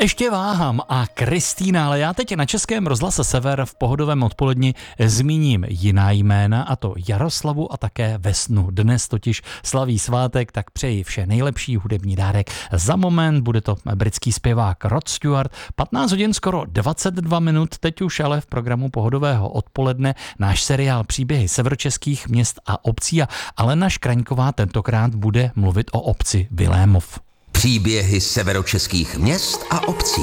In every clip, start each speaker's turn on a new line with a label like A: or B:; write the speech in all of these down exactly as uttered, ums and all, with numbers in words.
A: Ještě váhám a Kristýna, ale já teď na Českém rozhlase Sever v pohodovém odpoledni zmíním jiná jména, a to Jaroslavu a také Vesnu. Dnes totiž slaví svátek, tak přeji vše nejlepší hudební dárek. Za moment bude to britský zpěvák Rod Stewart. patnáct hodin skoro dvacet dva minut, teď už ale v programu pohodového odpoledne náš seriál Příběhy severočeských měst a obcí a Alena Škraňková tentokrát bude mluvit o obci Vilémov.
B: Příběhy severočeských měst a obcí.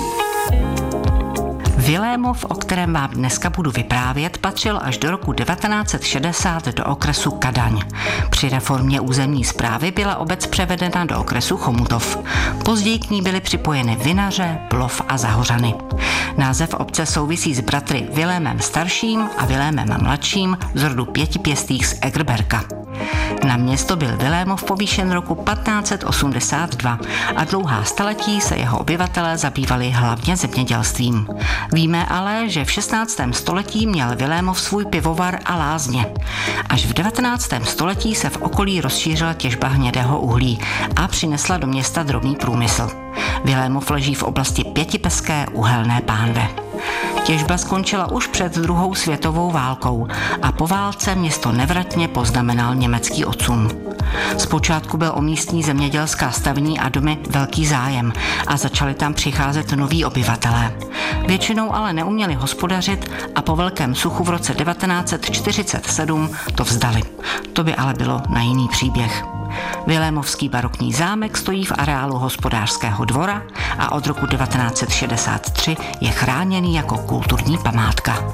C: Vilémov, o kterém vám dneska budu vyprávět, patřil až do roku devatenáct set šedesát do okresu Kadaň. Při reformě územní správy byla obec převedena do okresu Chomutov. Později k ní byly připojeny Vinaře, Plov a Zahořany. Název obce souvisí s bratry Vilémem starším a Vilémem mladším z rodu Pětipěstých z Egerberka. Na město byl Vilémov povýšen roku patnáct set osmdesát dva a dlouhá staletí se jeho obyvatelé zabývali hlavně zemědělstvím. Víme ale, že v šestnáctém století měl Vilémov svůj pivovar a lázně. Až v devatenáctém století se v okolí rozšířila těžba hnědého uhlí a přinesla do města drobný průmysl. Vilémov leží v oblasti pětipeské uhelné pánve. Těžba skončila už před druhou světovou válkou a po válce město nevratně poznamenal německý odsun. Zpočátku byl o místní zemědělská stavení a domy velký zájem a začali tam přicházet noví obyvatelé. Většinou ale neuměli hospodařit a po velkém suchu v roce devatenáct set čtyřicet sedm to vzdali. To by ale bylo na jiný příběh. Vilémovský barokní zámek stojí v areálu hospodářského dvora a od roku devatenáct set šedesát tři je chráněný jako kulturní památka.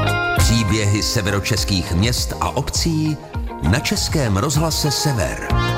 B: Příběhy severočeských měst a obcí na Českém rozhlase Sever.